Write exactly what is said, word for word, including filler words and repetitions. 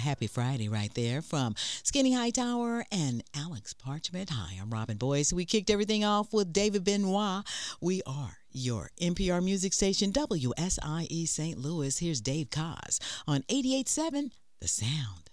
Happy Friday right there from Skinny Hightower and Alex Parchment. Hi, I'm Robin Boyce. We kicked everything off with David Benoit. We are your N P R music station, W S I E Saint Louis. Here's Dave Koz on eighty-eight point seven The Sound.